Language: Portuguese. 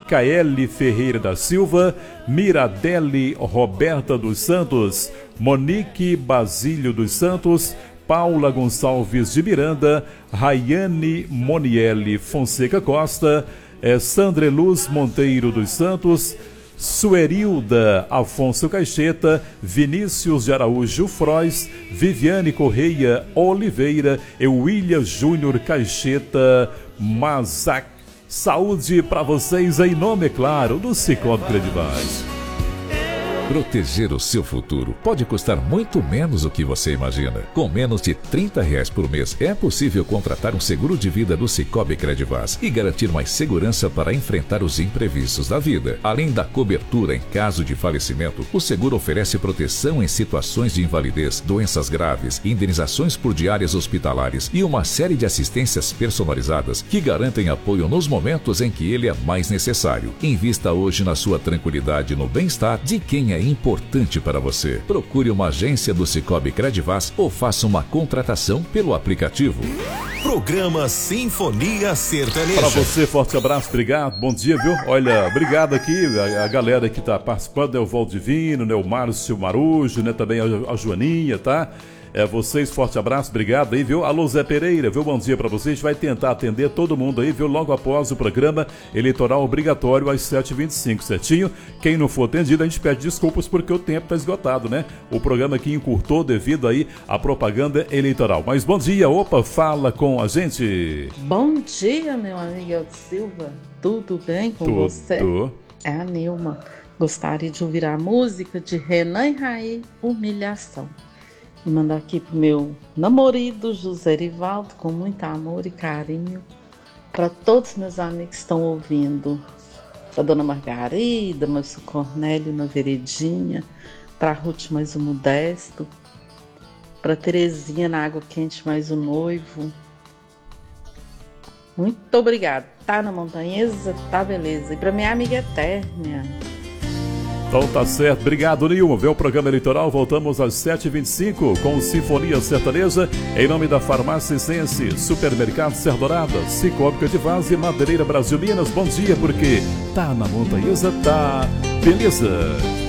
Micaele Ferreira da Silva, Miradele Roberta dos Santos, Monique Basílio dos Santos, Paula Gonçalves de Miranda, Rayane Moniele Fonseca Costa, Sandra Luz Monteiro dos Santos, Suerilda Afonso Caixeta, Vinícius de Araújo Frois, Viviane Correia Oliveira, Euília Júnior Caixeta Mazac. Saúde para vocês em nome, é claro, do Sicoob Credivaz. Proteger o seu futuro pode custar muito menos do que você imagina. Com menos de R$30 por mês, é possível contratar um seguro de vida do Sicoob Credivaz e garantir mais segurança para enfrentar os imprevistos da vida. Além da cobertura em caso de falecimento, o seguro oferece proteção em situações de invalidez, doenças graves, indenizações por diárias hospitalares e uma série de assistências personalizadas que garantem apoio nos momentos em que ele é mais necessário. Invista hoje na sua tranquilidade e no bem-estar de quem é importante para você. Procure uma agência do Sicoob Credivaz ou faça uma contratação pelo aplicativo. Programa Sinfonia Sertaneja. Para você, forte abraço, obrigado, bom dia, viu? Olha, obrigado aqui, a galera que está participando, né? O Valdivino, né? O Márcio Marujo, né? Também a Joaninha, tá? Vocês, forte abraço, obrigado aí, viu? Alô, Zé Pereira, viu? Bom dia pra vocês. A gente vai tentar atender todo mundo aí, viu? Logo após o programa eleitoral obrigatório às 7h25, certinho? Quem não for atendido, a gente pede desculpas porque o tempo tá esgotado, né? O programa aqui encurtou devido aí à propaganda eleitoral. Mas bom dia, opa, fala com a gente. Bom dia, meu amigo Elton Silva. Tudo bem com você? É a Nilma. Gostaria de ouvir a música de Renan e Raí, Humilhação. E mandar aqui pro meu namorado José Rivaldo, com muito amor e carinho, para todos meus amigos que estão ouvindo, para Dona Margarida, Márcio Cornélio na Veredinha, para Ruth mais o Modesto, para Terezinha na Água Quente mais o Noivo. Muito obrigado. Tá na Montanhesa? Tá beleza. E para minha amiga Eternia. Então tá certo, obrigado Nilma, vê o programa eleitoral, voltamos às 7h25 com Sinfonia Sertaneja, em nome da Farmácia Sense, Supermercado Cerdorada, Sicoob Credivaz e Madeireira Brasil Minas. Bom dia, porque tá na Montanhesa, tá beleza.